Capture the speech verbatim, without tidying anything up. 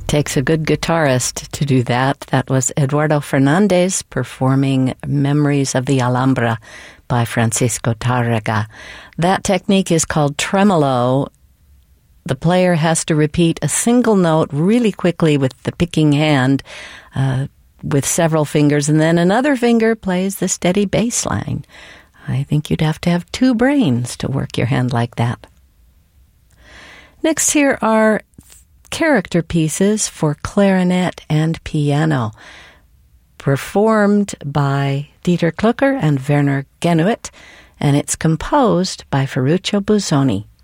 Takes a good guitarist to do that. That was Eduardo Fernandez performing Memories of the Alhambra by Francisco Tárrega. That technique is called tremolo. The player has to repeat a single note really quickly with the picking hand uh, with several fingers, and then another finger plays the steady bass line. I think you'd have to have two brains to work your hand like that. Next, here are character pieces for clarinet and piano, performed by Dieter Klucker and Werner Genuit, and it's composed by Ferruccio Busoni.